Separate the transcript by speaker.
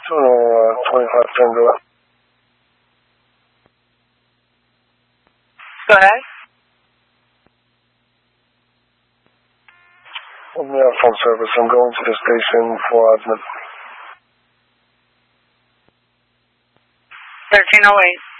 Speaker 1: 25 Tango.
Speaker 2: Go ahead.
Speaker 1: Yeah, phone service. I'm going to the station for Admin.
Speaker 2: 1308.